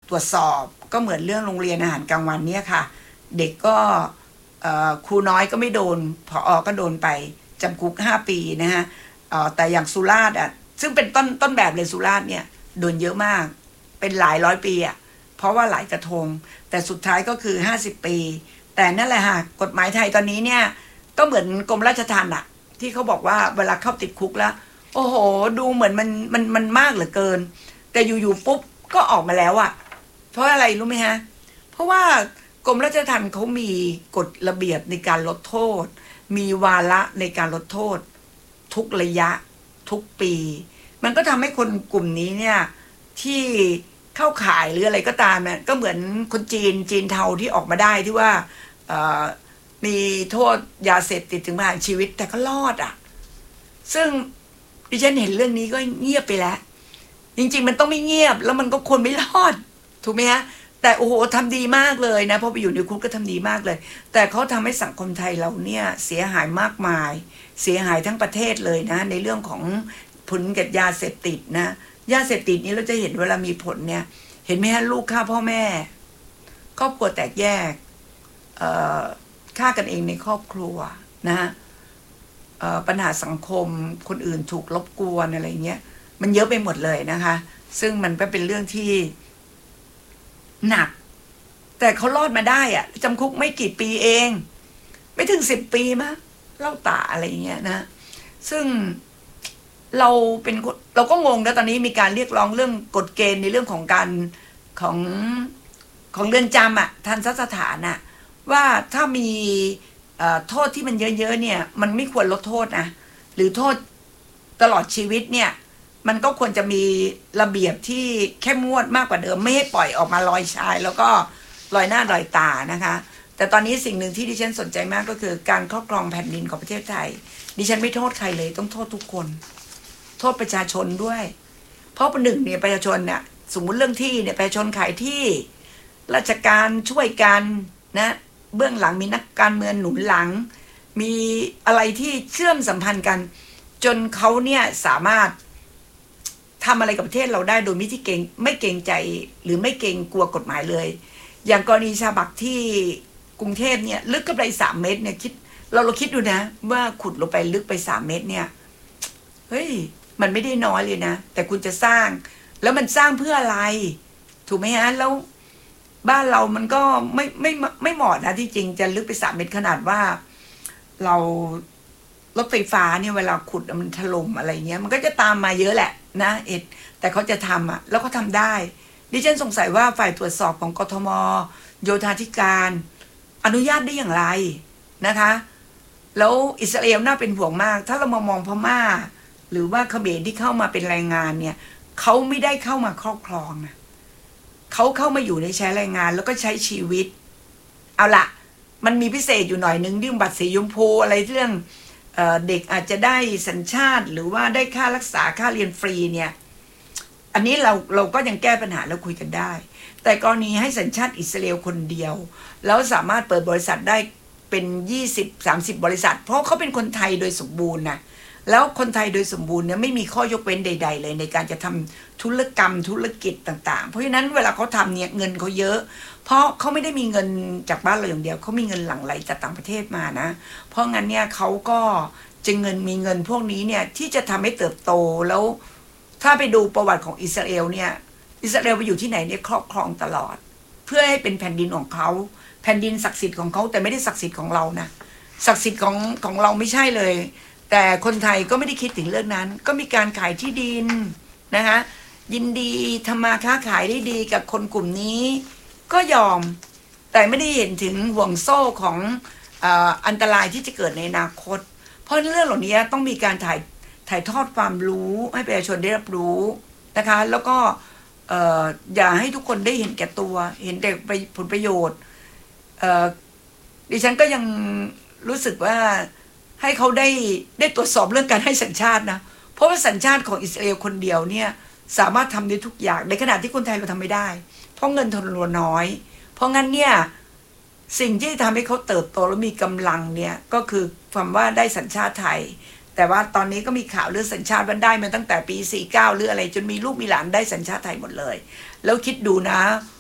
ตรวจสอบก็เหมือนเรื่องโรงเรียนอาหารกลางวันเนี่ยค่ะเด็กก็ครูน้อยก็ไม่โดนผอ.ก็โดนไปจำคุก5 ปีนะฮะแต่อย่างสุราษฎร์ซึ่งเป็นต้นแบบเลยสุราษฎร์เนี่ยโดนเยอะมากเป็นหลายร้อยปีเพราะว่าหลายกระทงแต่สุดท้ายก็คือ50 ปีแต่นั่นแหละค่ะกฎหมายไทยตอนนี้เนี่ยก็เหมือนกรมราชทัณฑ์ที่เขาบอกว่าเวลาเข้าติดคุกแล้วโอ้โหดูเหมือนมันมากเหลือเกินแต่อยู่ๆปุ๊บก็ออกมาแล้วเพราะอะไรรู้ไหมฮะเพราะว่ากรมราชทัณฑ์เขามีกฎระเบียบในการลดโทษมีวาระในการลดโทษทุกระยะทุกปีมันก็ทำให้คนกลุ่มนี้เนี่ยที่เข้าข่ายหรืออะไรก็ตามเนี่ยก็เหมือนคนจีนเทาที่ออกมาได้ที่ว่ามีโทษยาเสพติดถึงประหารชีวิตแต่ก็รอดซึ่งดิฉันเห็นเรื่องนี้ก็เงียบไปแล้วจริงๆมันต้องไม่เงียบแล้วมันก็ควรไม่รอดถูกไหมฮะแต่โอ้โหทำดีมากเลยนะพอไปอยู่ในคุกก็ทำดีมากเลยแต่เขาทำให้สังคมไทยเราเนี่ยเสียหายมากมายเสียหายทั้งประเทศเลยนะในเรื่องของผลกับยาเสพติดนะยาเสพติดนี้เราจะเห็นเวลามีผลเนี่ยเห็นไหมฮะลูกฆ่าพ่อแม่ครอบครัวแตกแยกฆ่ากันเองในครอบครัวนะปัญหาสังคมคนอื่นถูกรบกวนอะไรเงี้ยมันเยอะไปหมดเลยนะคะซึ่งมันก็เป็นเรื่องที่หนักแต่เขารอดมาได้จำคุกไม่กี่ปีเองไม่ถึง10 ปีมั้งเล่าตาอะไรเงี้ยนะซึ่งเราก็งงนะตอนนี้มีการเรียกร้องเรื่องกฎเกณฑ์ในเรื่องของการของเรือนจำทันสถานว่าถ้ามีโทษที่มันเยอะๆเนี่ยมันไม่ควรลดโทษนะหรือโทษตลอดชีวิตเนี่ยมันก็ควรจะมีระเบียบที่เข้มงวดมากกว่าเดิมไม่ให้ปล่อยออกมาลอยชายแล้วก็ลอยหน้าลอยตานะคะแต่ตอนนี้สิ่งหนึ่งที่ดิฉันสนใจมากก็คือการครอบครองแผ่นดินของประเทศไทยดิฉันไม่โทษใครเลยต้องโทษทุกคนโทษประชาชนด้วยเพราะประหนึ่งเนี่ยประชาชนเนี่ยสมมุติเรื่องที่เนี่ยประชาชนขายที่ราชการช่วยกันนะเบื้องหลังมีนักการเมืองหนุนหลังมีอะไรที่เชื่อมสัมพันธ์กันจนเขาเนี่ยสามารถทำอะไรกับประเทศเราได้โดยไม่เกรงใจหรือไม่เกรงกลัวกฎหมายเลยอย่างกรณีชาบักที่กรุงเทพเนี่ยลึกก็ไป3 เมตรเนี่ยคิดเราคิดดูนะว่าขุดลงไปลึกไป3 เมตรเนี่ยเฮ้ยมันไม่ได้น้อยเลยนะแต่คุณจะสร้างแล้วมันสร้างเพื่ออะไรถูกไหมฮะแล้วบ้านเรามันก็ไม่เหมาะนะที่จริงจะลึกไป3 เมตรขนาดว่าเรารถไฟฟ้าเนี่ยเวลาขุดมันถล่มอะไรเงี้ยมันก็จะตามมาเยอะแหละนะแต่เขาจะทำแล้วเขาทำได้ดิฉันสงสัยว่าฝ่ายตรวจสอบของกทม.โยธาธิการอนุญาตได้อย่างไรนะคะแล้วอิสราเอลน่าเป็นห่วงมากถ้าเรามองพม่าหรือว่าเขมรที่เข้ามาเป็นแรงงานเนี่ยเขาไม่ได้เข้ามาครอบครองนะเขาเข้ามาอยู่ในใช้แรงงานแล้วก็ใช้ชีวิตเอาละมันมีพิเศษอยู่หน่อยนึงเรื่องบัตรสีชมพูอะไรเรื่องเด็กอาจจะได้สัญชาติหรือว่าได้ค่ารักษาค่าเรียนฟรีเนี่ยอันนี้เราก็ยังแก้ปัญหาแล้วคุยกันได้แต่กรณีให้สัญชาติอิสราเอลคนเดียวแล้วสามารถเปิดบริษัทได้เป็น20-30 บริษัทเพราะเขาเป็นคนไทยโดยสมบูรณ์นะแล้วคนไทยโดยสมบูรณ์เนี่ยไม่มีข้อยกเว้นใดๆเลยในการจะทำธุรกรรมธุรกิจต่างๆเพราะฉะนั้นเวลาเขาทำเนี่ยเงินเขาเยอะเพราะเขาไม่ได้มีเงินจากบ้านเราอย่างเดียวเขามีเงินหลั่งไหลจากต่างประเทศมานะเพราะงั้นเนี่ยเขาก็จะมีเงินพวกนี้เนี่ยที่จะทำให้เติบโตแล้วถ้าไปดูประวัติของอิสราเอลเนี่ยอิสราเอลไปอยู่ที่ไหนเนี่ยครอบครองตลอดเพื่อให้เป็นแผ่นดินของเขาแผ่นดินศักดิ์สิทธิ์ของเขาแต่ไม่ได้ศักดิ์สิทธิ์ของเรานะศักดิ์สิทธิ์ของเราไม่ใช่เลยแต่คนไทยก็ไม่ได้คิดถึงเรื่องนั้นก็มีการขายที่ดินนะคะยินดีทำมาค้าขายได้ดีกับคนกลุ่มนี้ก็ยอมแต่ไม่ได้เห็นถึงห่วงโซ่ของอันตรายที่จะเกิดในอนาคตเพราะเรื่องเหล่านี้ต้องมีการถ่ายทอดความรู้ให้ประชาชนได้รับรู้นะคะแล้วก็อย่าให้ทุกคนได้เห็นแก่ตัวเห็นแต่ผลประโยชน์ดิฉันก็ยังรู้สึกว่าให้เขาได้ตรวจสอบเรื่องการให้สัญชาตินะเพราะว่าสัญชาติของอิสราเอลคนเดียวเนี่ยสามารถทำได้ทุกอย่างในขณะที่คนไทยเราทำไม่ได้เพราะเงินทุนเราน้อยเพราะงั้นเนี่ยสิ่งที่ทำให้เขาเติบโตและมีกำลังเนี่ยก็คือความว่าได้สัญชาติไทยแต่ว่าตอนนี้ก็มีข่าวเรื่องสัญชาติมันได้มาตั้งแต่ปี49หรืออะไรจนมีลูกมีหลานได้สัญชาติไทยหมดเลยแล้วคิดดูนะ